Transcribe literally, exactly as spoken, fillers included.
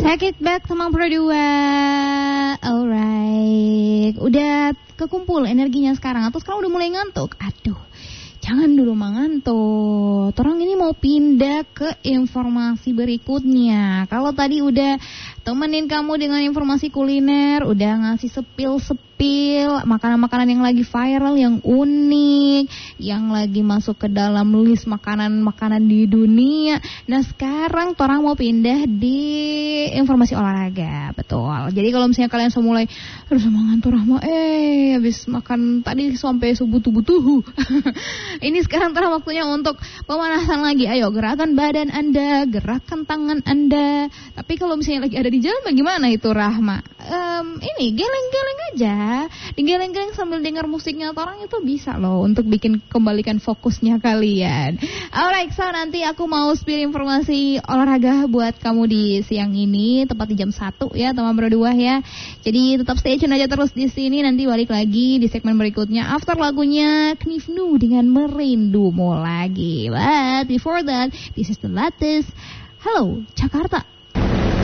Take it back teman Pro dua. Alright. Udah kekumpul energinya sekarang atau sekarang udah mulai ngantuk? Aduh. Jangan dulu mengantuk. Orang ini mau pindah ke informasi berikutnya. Kalau tadi udah temenin kamu dengan informasi kuliner, udah ngasih sepil-sepil makanan-makanan yang lagi viral, yang unik, yang lagi masuk ke dalam list makanan-makanan di dunia. Nah sekarang orang mau pindah di informasi olahraga. Betul. Jadi kalau misalnya kalian sudah mulai harus semangat Rahma, eh habis makan tadi sampai subuh-tubuh-tubuh. Ini sekarang telah waktunya untuk pemanasan lagi. Ayo gerakan badan Anda, gerakan tangan Anda. Tapi kalau misalnya lagi ada di jalan bagaimana itu Rahma? Um, ini geleng-geleng aja. Digeleng-geleng sambil dengar musiknya orang itu bisa loh untuk bikin kembalikan fokusnya kalian. Alright, so nanti aku mau spill informasi olahraga buat kamu di siang ini, tepat di jam satu ya, teman berdua ya. Jadi tetap stay tune aja terus di sini, nanti balik lagi di segmen berikutnya after lagunya Knifnu dengan Merindumu lagi. But before that, this is the latest Hello Jakarta.